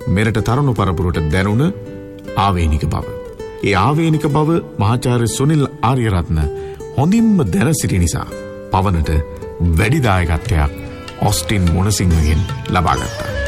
මෙරට තරුණ පරපුරට දැනුණ ආවේනික බව. ඒ ආවේනික බව මහාචාර්ය සුනිල් ආර්යරත්න හොඳින්ම දැන සිටි නිසා පවනට වැඩි දායකත්වයක් ඔස්ටින් මොනසිංහගෙන් ලබා ගත්තා.